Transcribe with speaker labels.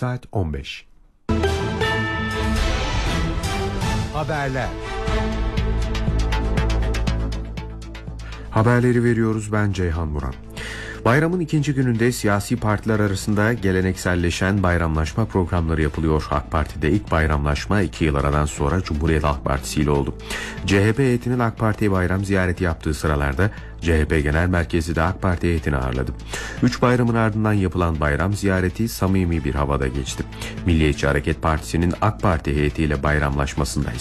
Speaker 1: saat 15. Haberler. Haberleri veriyoruz, ben Ceyhan Muran. Bayramın ikinci gününde siyasi partiler arasında gelenekselleşen bayramlaşma programları yapılıyor. AK Parti'de ilk bayramlaşma 2 yıl aradan sonra Cumhuriyet Halk Partisi ile oldu. CHP heyetinin AK Parti'ye bayram ziyareti yaptığı sıralarda CHP Genel Merkezi de AK Parti heyetini ağırladı. 3 bayramın ardından yapılan bayram ziyareti samimi bir havada geçti. Milliyetçi Hareket Partisi'nin AK Parti heyetiyle bayramlaşmasında